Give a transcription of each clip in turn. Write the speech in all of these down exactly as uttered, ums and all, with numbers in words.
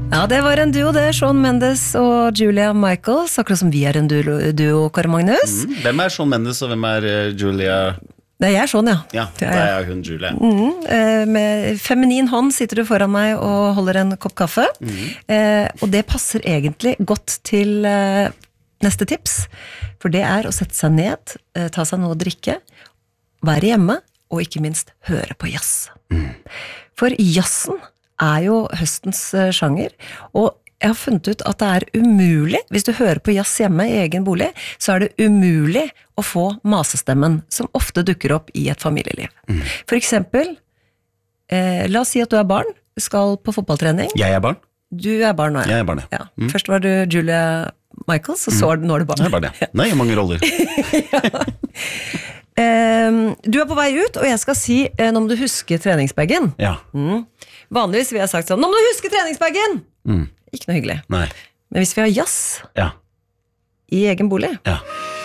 Ja, det var en duo det, Shawn Mendes og Julia Michaels, akkurat som vi er en duo, duo Kåre Magnus. Mm. Hvem er Shawn Mendes og hvem er uh, Julia? Det er jeg sånn, ja. Ja, det er hun Julia. Mm, eh, med feminin hånd sitter du foran meg og holder en kopp kaffe. Mm. Eh, og det passer egentlig godt til eh, neste tips, for det er å sette seg ned, eh, ta seg noe å drikke, være hjemme, og ikke minst høre på jazz. Mm. For jazzen er jo høstens uh, sjanger, og jeg har funnet ut at det er umulig, hvis du hører på jazz hjemme i egen bolig, så er det umulig å få masestemmen, som ofte dukker opp i et familieliv. Mm. For eksempel, eh, la oss si at du er barn, du skal på fotballtrening. Jeg er barn. Du er barn nå, ja. Jeg er barn, ja. ja. Mm. Først var du Julia Michaels, og så mm. nå er du barn. Jeg er barn, ja. Nei, mange roller. ja. Uh, du er på vei ut, og jeg skal si uh, nå må du huske treningsbagen. Ja. Mm. Vanligvis vil jeg ha sagt sånn, nå må du huske treningsbagen! Mm. Ikke noe hyggelig. Nei. Men hvis vi har jazz ja. i egen bolig ja.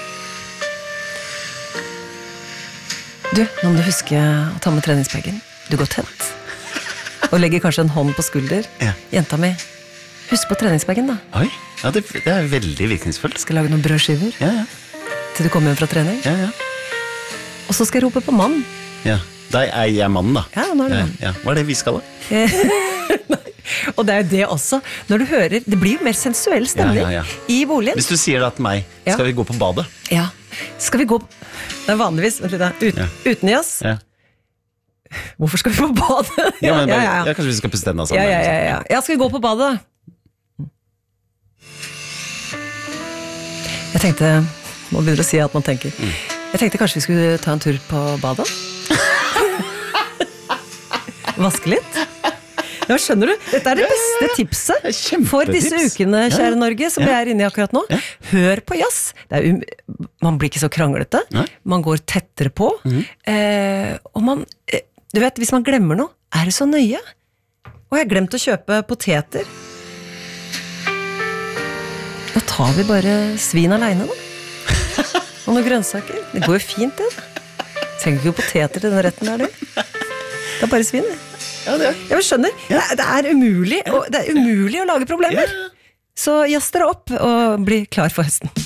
Du, nå må du huske å ta med treningsbagen. Du går tett og legger kanskje en hånd på skulder. Ja. Jenta mi, husk på treningsbagen da. Oi, ja, det, det er veldig virkningsfullt. Skal lage noen brødskiver ja, ja. til du kommer hjem fra trening. Ja, ja. Og så skal jeg rope på mann. Ja, da er jeg mannen da. Ja, nå er det mann. Ja, ja. Hva er det vi skal da? Nei, og det er jo det også. Når du hører, det blir jo mer sensuell stemning ja, ja, ja. i boligen. Hvis du sier da til meg, skal ja. vi gå på badet? Ja, skal vi gå Det er vanligvis, vent litt da, Ut, ja. uten jazz. Ja. Hvorfor skal vi på badet? ja, men bare, ja, ja, ja. ja, kanskje vi skal puste denne sammen. Ja, ja, ja, ja. ja, skal vi gå på badet da? Jeg tenkte, nå begynner å si at man tenker mm. Jeg tenkte kanskje vi skulle ta en tur på badet. Vaske litt. Ja, skjønner du? Dette er det beste tipset for disse ukene, kjære Norge, som vi er inne i akkurat nå. Hør på jazz. Det er um, man blir ikke så kranglete. Man går tettere på. Mm. Eh, og man, eh, du vet, hvis man glemmer noe, er det så nøye. Og jeg har glemt å kjøpe poteter. Da tar vi bare svin alene da. Og noen grønnsaker. Det går jo fint det. Trenger ikke poteter til den retten der, du. Det er bare svin, det. Ja, det er. Jeg skjønner. Ja. Det, er umulig, og det er umulig å lage problemer. Ja. Så jazz dere opp og bli klar for høsten.